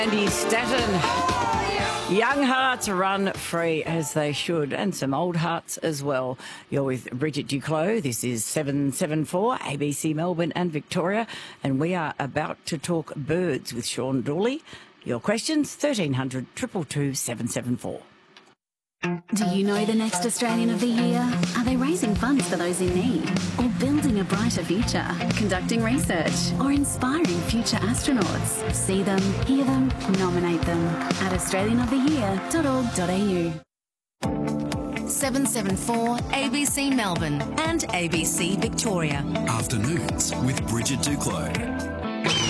Andy Staton. Young hearts run free as they should, and some old hearts as well. You're with Bridget Duclos. This is 774 ABC Melbourne and Victoria, and we are about to talk birds with Sean Dooley. Your questions, 1300 222 774. Do you know the next Australian of the Year? Are they raising funds for those in need? Or building a brighter future? Conducting research? Or inspiring future astronauts? See them, hear them, nominate them at australianoftheyear.org.au. 774 ABC Melbourne and ABC Victoria. Afternoons with Bridget Duclos.